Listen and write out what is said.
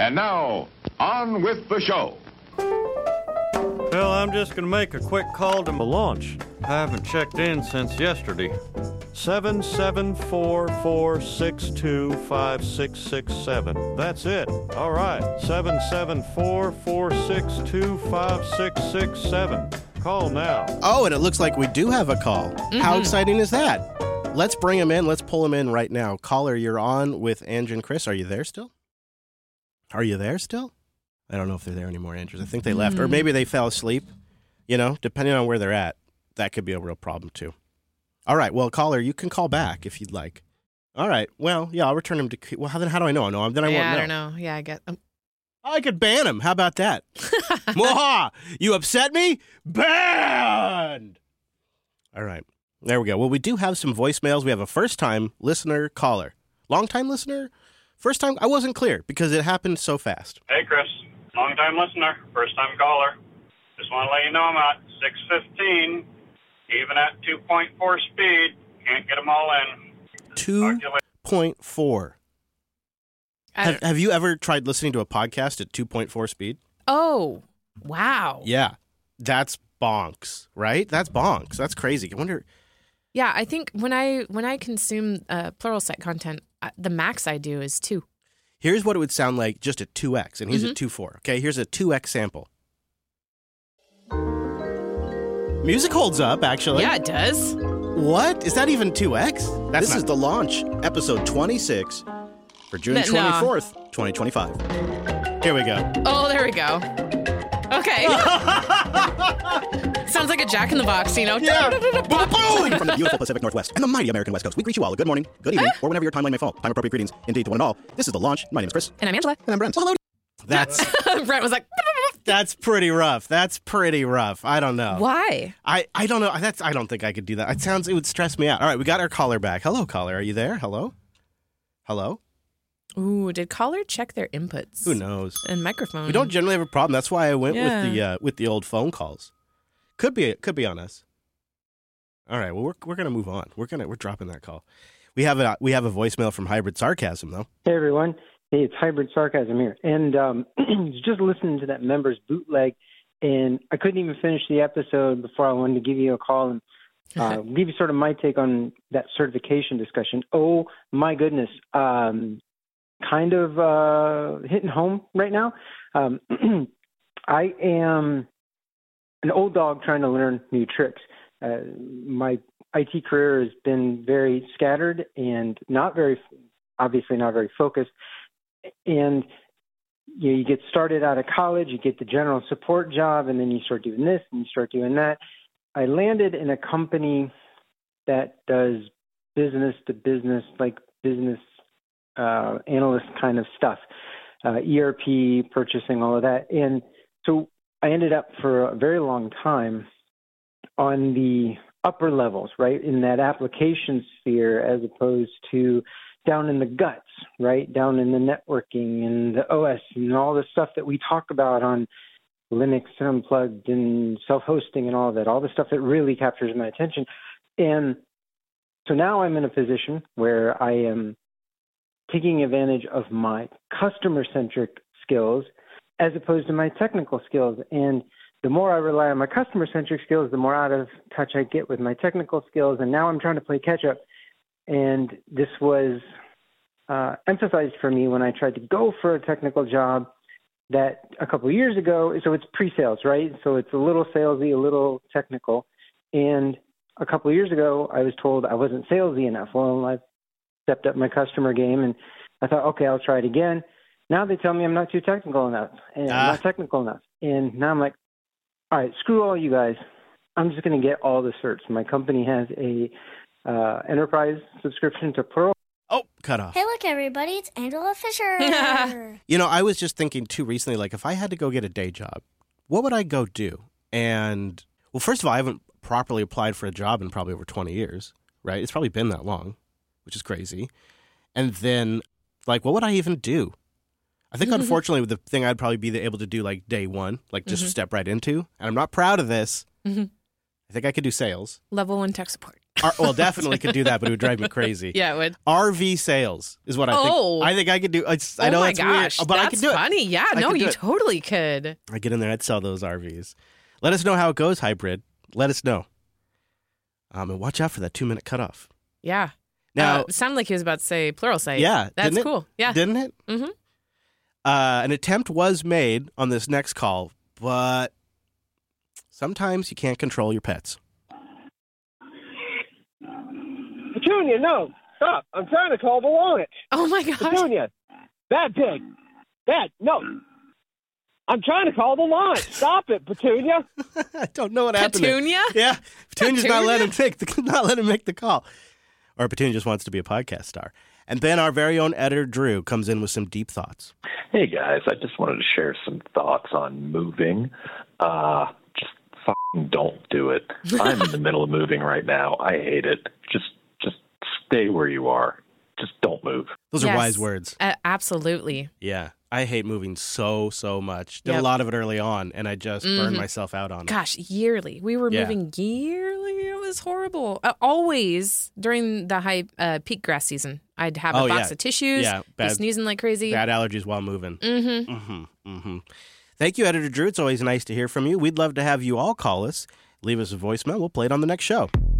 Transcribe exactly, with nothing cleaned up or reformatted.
And now, on with the show. Well, I'm just going to make a quick call to my launch. I haven't checked in since yesterday. seven seven four, four six two, five six six seven. That's it. All right. seven seven four, four six two, five six six seven. Call now. Oh, and it looks like we do have a call. Mm-hmm. How exciting is that? Let's bring him in. Let's pull him in right now. Caller, you're on with Ange and Chris. Are you there still? Are you there still? I don't know if they're there anymore, Andrews. I think they left. Mm. Or maybe they fell asleep. You know, depending on where they're at, that could be a real problem, too. All right. Well, caller, you can call back if you'd like. All right. Well, yeah, I'll return him to... Well, how, then how do I know? I know him. Then I yeah, won't know. I don't know. Yeah, I get... Um... I could ban him. How about that? Mwaha! You upset me? Banned! All right. There we go. Well, we do have some voicemails. We have a first-time listener caller. Long-time listener? First time? I wasn't clear because it happened so fast. Hey, Chris. Long-time listener. First-time caller. Just want to let you know I'm at six fifteen. Even at two point four speed. Can't get them all in. two point four. Have, have you ever tried listening to a podcast at two point four speed? Oh, wow. Yeah. That's bonks, right? That's bonks. That's crazy. I wonder... Yeah, I think when I when I consume uh, Pluralsight content, uh, the max I do is two. Here's what it would sound like just at two x, and he's mm-hmm. at two point four. Okay, here's a two x sample. Music holds up, actually. Yeah, it does. What? Is that even two x? That's this not... is The Launch, episode twenty-six, for June twenty-fourth, no. twenty twenty-five. Here we go. Oh, there we go. Okay. Sounds like a Jack in the Box, you know? Yeah. Boom! From the beautiful Pacific Northwest and the mighty American West Coast, we greet you all a good morning, good evening, or whenever your timeline may fall. Time-appropriate greetings, indeed, to one and all. This is The Launch. My name is Chris. And I'm Angela. And I'm Brent. Well, hello. That's... Brent was like... That's pretty rough. That's pretty rough. I don't know. Why? I, I don't know. That's I don't think I could do that. It sounds... It would stress me out. All right, we got our caller back. Hello, caller. Are you there? Hello? Hello? Ooh, did caller check their inputs? Who knows? And microphone. We don't generally have a problem. That's why I went yeah. with the uh, with the old phone calls. Could be could be on us. All right. Well, we're we're gonna move on. We're gonna we're dropping that call. We have a we have a voicemail from Hybrid Sarcasm though. Hey everyone. Hey, it's Hybrid Sarcasm here, and um, just listening to that members bootleg, and I couldn't even finish the episode before I wanted to give you a call and uh, give you sort of my take on that certification discussion. Oh my goodness. Um, kind of uh, hitting home right now. Um, I am an old dog trying to learn new tricks. Uh, my I T career has been very scattered and not very, obviously not very focused. And you know, you get started out of college, you get the general support job, and then you start doing this and you start doing that. I landed in a company that does business to business, like business uh, analyst kind of stuff, uh, E R P, purchasing, all of that. And so I ended up for a very long time on the upper levels, right, in that application sphere, as opposed to down in the guts, right, down in the networking and the O S and all the stuff that we talk about on Linux Unplugged and self-hosting and all of that, all the stuff that really captures my attention. And so now I'm in a position where I am taking advantage of my customer-centric skills as opposed to my technical skills. And the more I rely on my customer-centric skills, the more out of touch I get with my technical skills. And now I'm trying to play catch-up. And this was uh, emphasized for me when I tried to go for a technical job that a couple of years ago. So it's pre-sales, right? So it's a little salesy, a little technical. And a couple of years ago, I was told I wasn't salesy enough. Well, I stepped up my customer game, and I thought, okay, I'll try it again. Now they tell me I'm not too technical enough, and ah. I'm not technical enough. And now I'm like, all right, screw all you guys. I'm just going to get all the certs. My company has a uh, enterprise subscription to Plural. Oh, cut off. Hey, look, everybody. It's Angela Fisher. You know, I was just thinking, too, recently, like, if I had to go get a day job, what would I go do? And, well, first of all, I haven't properly applied for a job in probably over twenty years, right? It's probably been that long, which is crazy. And then, like, what would I even do? I think, mm-hmm. unfortunately, the thing I'd probably be able to do, like, day one, like, just mm-hmm. step right into, and I'm not proud of this. Mm-hmm. I think I could do sales. Level one tech support. R- well, definitely could do that, but it would drive me crazy. Yeah, it would. R V sales is what I Oh. think. I think I could do. It's, I oh know my it's gosh, weird, but that's I could do it. funny. Yeah, I no, could do you it. totally could. I get in there, I'd sell those R Vs. Let us know how it goes, hybrid. Let us know. Um, and watch out for that two minute cutoff. Yeah. Now, uh, it sounded like he was about to say Pluralsight. yeah, That's didn't it? cool. Yeah. Didn't it? Mm-hmm. Uh, an attempt was made on this next call, but sometimes you can't control your pets. Petunia, no, stop. I'm trying to call the launch. Oh, my gosh. Petunia, that big. That, no. I'm trying to call the launch. Stop it, Petunia. I don't know what happened there. Petunia? Yeah, Petunia's not Petunia? letting him take the, not letting him make the call. Or Petunia just wants to be a podcast star. And then our very own editor, Drew, comes in with some deep thoughts. Hey, guys, I just wanted to share some thoughts on moving. Uh, just fucking don't do it. I'm in the middle of moving right now. I hate it. Just, just stay where you are. Just don't move. Those Yes. are wise words. Uh, absolutely. Yeah. I hate moving so, so much. Did Yep. a lot of it early on, and I just burned myself out on it. Gosh, yearly. We were Yeah. moving yearly. It was horrible. Uh, always during the high uh, peak grass season, I'd have a Oh, box yeah. of tissues, Yeah, be bad- sneezing like crazy. Bad allergies while moving. Mm-hmm. Mm-hmm. Mm-hmm. Thank you, Editor Drew. It's always nice to hear from you. We'd love to have you all call us. Leave us a voicemail. We'll play it on the next show.